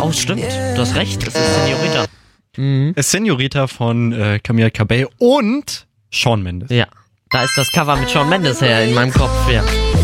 Oh, stimmt. Du hast recht, das ist Senorita. Senorita von Camila Cabello und Shawn Mendes. Ja, da ist das Cover mit Shawn Mendes her in meinem Kopf, ja.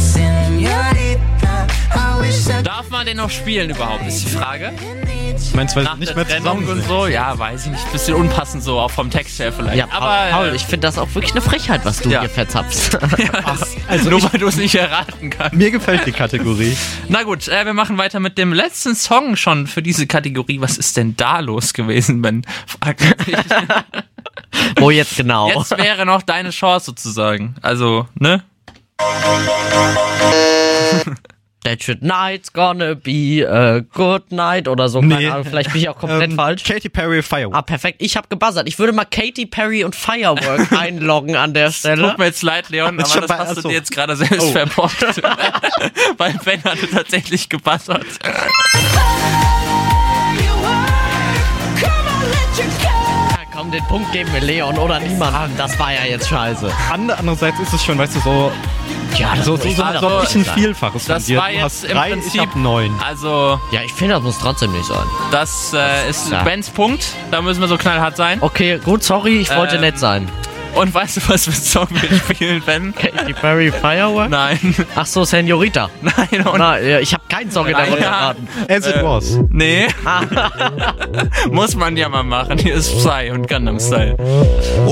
Darf man den noch spielen überhaupt, ist die Frage. Meinst du, weil Nach sie nicht der mehr Trennung zusammen und sind? so, ja, weiß ich nicht. Bisschen unpassend so, auch vom Text her vielleicht. Ja, aber Paul, ich finde das auch wirklich eine Frechheit, was du Ja. hier verzapfst. Also nur weil du es nicht erraten kannst. Mir gefällt die Kategorie. Na gut, wir machen weiter mit dem letzten Song schon für diese Kategorie. Was ist denn da los gewesen, Ben? Fragt man sich. Wo jetzt genau? Jetzt wäre noch deine Chance sozusagen. Also, ne? That night's gonna be a good night oder so. Nee. Keine Ahnung, vielleicht bin ich auch komplett falsch. Katy Perry, Firework. Ah, perfekt. Ich habe gebuzzert. Ich würde mal Katy Perry und Firework einloggen an der Stelle. Tut mir jetzt leid, Leon, Ist aber schon das bei- hast du achso. dir jetzt gerade selbst verbockt. Weil Ben hatte tatsächlich gebuzzert. Ja, komm, den Punkt geben wir Leon oder niemandem. Das war ja jetzt scheiße. Andererseits ist es schon, weißt du, so Ja, das so muss ein Also, bisschen Vielfaches von Das dir. war Du jetzt hast im 3, ich Prinzip. hab 9. Also, Ja, ich finde, das muss trotzdem nicht sein. das ist ja. Bens Punkt. Da müssen wir so knallhart sein. Okay, gut, sorry, ich wollte nett sein. Und weißt du, was für einen Song wir spielen, Ben? Katy Perry, Firework? Nein. Ach so, Senorita. Nein, und Na, ja, ich habe keinen Song in der Runde Ja. erraten. As it was. nee. Muss man ja mal machen. Hier ist Psy und Gangnam Style.